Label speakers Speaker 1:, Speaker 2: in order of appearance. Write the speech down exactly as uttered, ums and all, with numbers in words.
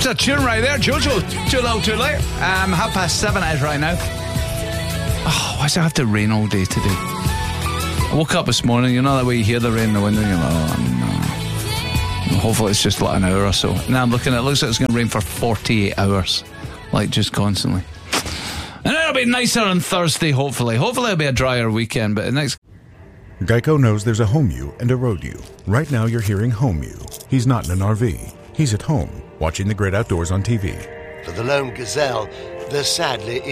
Speaker 1: That's a tune right there. Jojo, too low, too late. Um, half past seven it is right now. Oh, why does it have to rain all day today? I woke up this morning, you know that way you hear the rain in the window and you're like, oh no. Hopefully it's just like an hour or so. Now I'm looking at it, it looks like it's going to rain for forty-eight hours. Like just constantly. And it'll be nicer on Thursday, hopefully. Hopefully it'll be a drier weekend, but the next...
Speaker 2: Geico knows there's a home you and a road you. Right now you're hearing home you. He's not in an R V. He's at home, watching the great outdoors on T V.
Speaker 3: For the lone gazelle, there sadly